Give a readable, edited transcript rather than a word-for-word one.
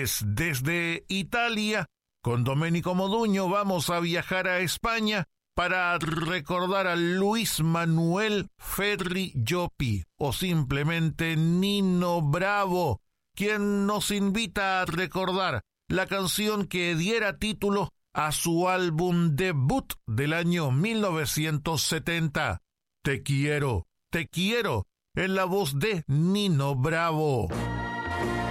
viernes desde Italia, con Domenico Moduño vamos a viajar a España para recordar a Luis Manuel Ferri Llopi, o simplemente Nino Bravo, quien nos invita a recordar la canción que diera título a su álbum debut del año 1970, Te quiero, en la voz de Nino Bravo.